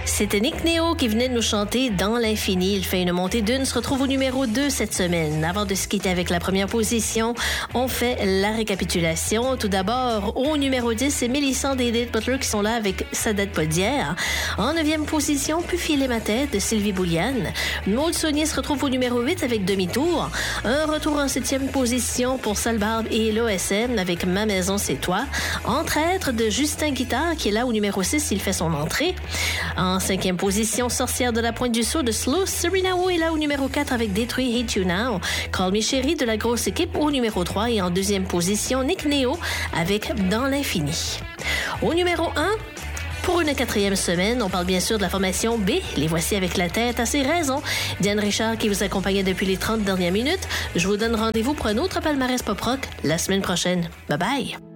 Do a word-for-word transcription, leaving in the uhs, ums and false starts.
C'était Nick Neo qui venait de nous chanter Dans l'infini. Il fait une montée d'une, se retrouve au numéro deux cette semaine. Avant de se quitter avec la première position, on fait la récapitulation. Tout d'abord, au numéro dix, c'est Mélissande et Edith Butler qui sont là avec Ça date pas d'hier. En neuvième position, Puis filer ma tête de Sylvie Bouliane. Maud Saunier se retrouve au numéro huit avec Demi-tour. Un retour en septième position pour Salbarbe et l'O S M avec Ma maison c'est toi. Entre-êtres de Justin Guitare qui est là au numéro six, il fait son entrée. En cinquième position, Sorcière de la Pointe du Sceau de Slow. Serena Wu est là au numéro quatre avec Détruit Hate You Now. Call Me Chérie de la grosse équipe au numéro trois. Et en deuxième position, Nick Neo avec Dans l'infini. Au numéro un, pour une quatrième semaine, on parle bien sûr de la formation B. Les voici avec la tête à ses raisons. Diane Richard qui vous accompagnait depuis les trente dernières minutes. Je vous donne rendez-vous pour un autre palmarès pop rock la semaine prochaine. Bye bye!